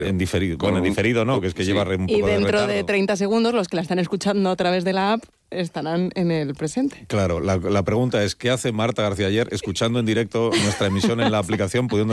En diferido, bueno, en diferido no, que es que lleva un poco Y dentro de retardo. de 30 segundos, los que la están escuchando a través de la app estarán en el presente. Claro, la pregunta es, ¿qué hace Marta García Ayer escuchando en directo nuestra emisión en la aplicación, pudiendo